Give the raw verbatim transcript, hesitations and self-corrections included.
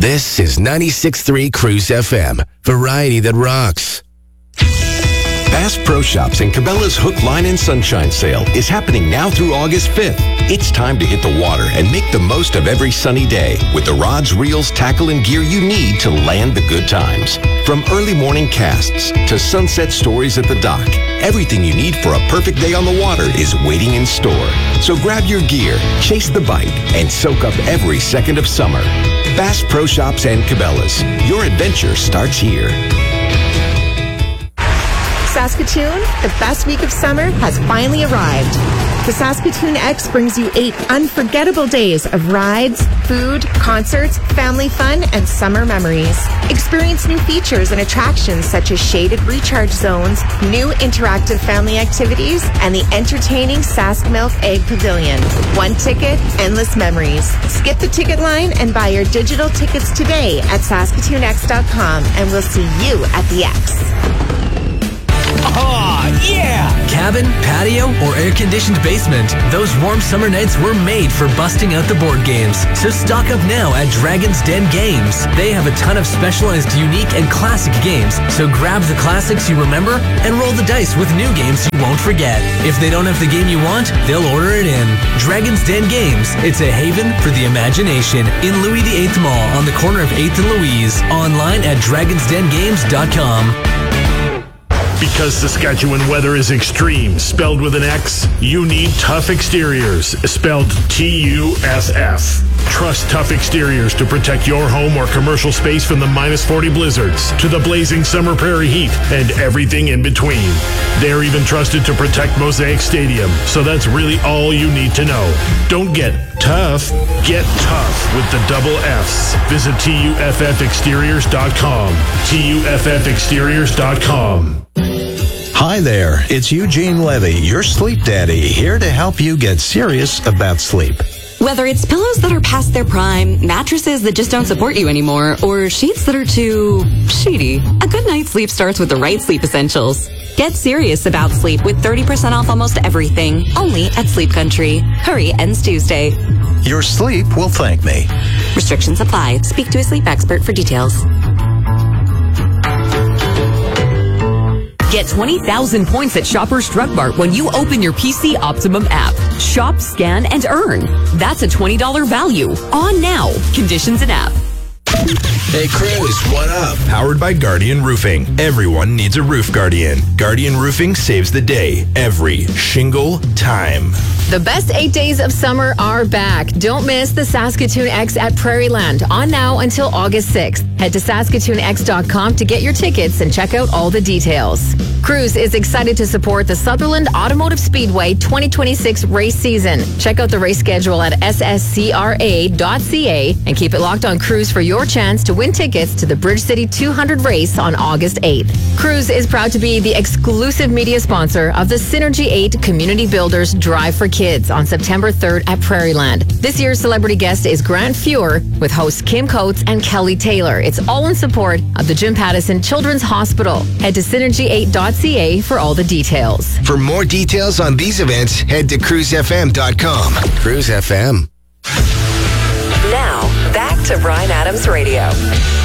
This is ninety-six point three Cruise F M, variety that rocks. Bass Pro Shops and Cabela's Hook, Line, and Sunshine Sale is happening now through August fifth. It's time to hit the water and make the most of every sunny day with the rods, reels, tackle, and gear you need to land the good times. From early morning casts to sunset stories at the dock, everything you need for a perfect day on the water is waiting in store. So grab your gear, chase the bite, and soak up every second of summer. Bass Pro Shops and Cabela's. Your adventure starts here. Saskatoon, the best week of summer has finally arrived. The Saskatoon X brings you eight unforgettable days of rides, food, concerts, family fun, and summer memories. Experience new features and attractions such as shaded recharge zones, new interactive family activities, and the entertaining Sask Milk Egg Pavilion. One ticket, endless memories. Skip the ticket line and buy your digital tickets today at Saskatoon X dot com, and we'll see you at the X. Oh, yeah! Cabin, patio, or air-conditioned basement, those warm summer nights were made for busting out the board games. So stock up now at Dragon's Den Games. They have a ton of specialized, unique, and classic games. So grab the classics you remember and roll the dice with new games you won't forget. If they don't have the game you want, they'll order it in. Dragon's Den Games. It's a haven for the imagination in Louis the Eighth Mall on the corner of eighth and Louise. Online at dragons den games dot com. Because Saskatchewan weather is extreme, spelled with an X, you need Tough Exteriors, spelled T U S F. Trust Tough Exteriors to protect your home or commercial space from the minus forty blizzards to the blazing summer prairie heat and everything in between. They're even trusted to protect Mosaic Stadium, so that's really all you need to know. Don't get tough, get tough with the double Fs. Visit T U F F exteriors dot com. T U F F exteriors dot com. Hi there, it's Eugene Levy, your sleep daddy, here to help you get serious about sleep. Whether it's pillows that are past their prime, mattresses that just don't support you anymore, or sheets that are too sheety, a good night's sleep starts with the right sleep essentials. Get serious about sleep with thirty percent off almost everything, only at Sleep Country. Hurry, ends Tuesday. Your sleep will thank me. Restrictions apply. Speak to a sleep expert for details. Get twenty thousand points at Shoppers Drug Mart when you open your P C Optimum app. Shop, scan, and earn. That's a twenty dollars value. On now. Conditions and app. Hey, Cruz, what up? Powered by Guardian Roofing. Everyone needs a roof guardian. Guardian Roofing saves the day every shingle time. The best eight days of summer are back. Don't miss the Saskatoon X at Prairieland, on now until August sixth. Head to Saskatoon X dot com to get your tickets and check out all the details. Cruise is excited to support the Sutherland Automotive Speedway twenty twenty-six race season. Check out the race schedule at S S C R A dot C A and keep it locked on Cruise for your chance to win tickets to the Bridge City two hundred race on August eighth. Cruise is proud to be the exclusive media sponsor of the Synergy eight Community Builders Drive for Kids on September third at Prairieland. This year's celebrity guest is Grant Fuhr with hosts Kim Coates and Kelly Taylor. It's all in support of the Jim Pattison Children's Hospital. Head to synergy eight dot C A for all the details. For more details on these events, head to cruise f m dot com. Cruise F M. Now, back to Bryan Adams Radio.